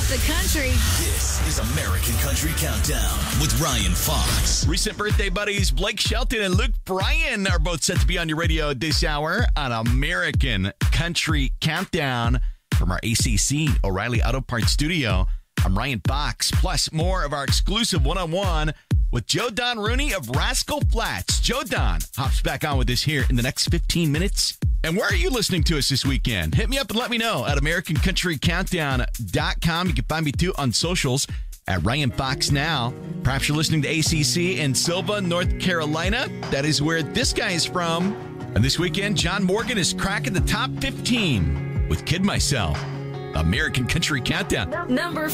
the country. This is American Country Countdown with Ryan Fox. Recent birthday buddies Blake Shelton and Luke Bryan are both set to be on your radio this hour on American Country Countdown from our ACC O'Reilly Auto Parts studio. I'm Ryan Fox, plus more of our exclusive one-on-one with Joe Don Rooney of Rascal Flatts. Joe Don hops back on with us here in the next 15 minutes. And where are you listening to us this weekend? Hit me up and let me know at AmericanCountryCountdown.com. You can find me too on socials at Ryan Fox Now. Perhaps you're listening to ACC in Sylva, North Carolina. That is where this guy is from. And this weekend, John Morgan is cracking the top 15 with Kid Myself. American Country Countdown. Number